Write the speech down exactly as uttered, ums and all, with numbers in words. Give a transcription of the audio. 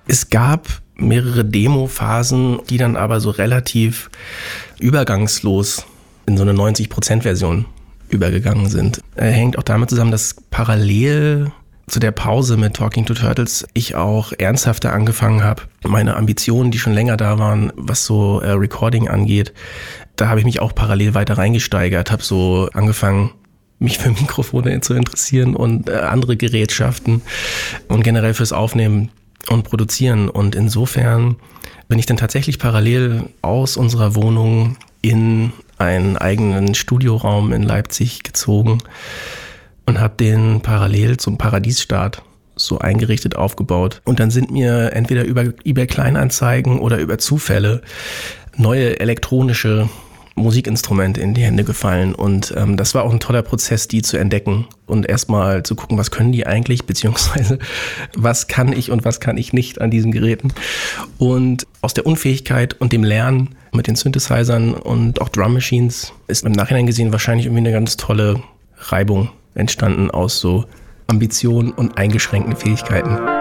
Es gab mehrere Demo-Phasen, die dann aber so relativ übergangslos in so eine neunzig-Prozent-Version übergegangen sind. Er hängt auch damit zusammen, dass parallel zu der Pause mit Talking to Turtles ich auch ernsthafter angefangen habe, meine Ambitionen, die schon länger da waren, was so äh, Recording angeht, da habe ich mich auch parallel weiter reingesteigert, habe so angefangen, mich für Mikrofone zu interessieren und äh, andere Gerätschaften und generell fürs Aufnehmen und Produzieren. Und insofern bin ich dann tatsächlich parallel aus unserer Wohnung in einen eigenen Studioraum in Leipzig gezogen und habe den parallel zum Paradiesstart so eingerichtet aufgebaut. Und dann sind mir entweder über eBay Kleinanzeigen oder über Zufälle neue elektronische Musikinstrumente in die Hände gefallen. Und ähm, das war auch ein toller Prozess, die zu entdecken und erstmal zu gucken, was können die eigentlich, beziehungsweise was kann ich und was kann ich nicht an diesen Geräten. Und aus der Unfähigkeit und dem Lernen mit den Synthesizern und auch Drum Machines ist im Nachhinein gesehen wahrscheinlich irgendwie eine ganz tolle Reibung entstanden aus so Ambitionen und eingeschränkten Fähigkeiten.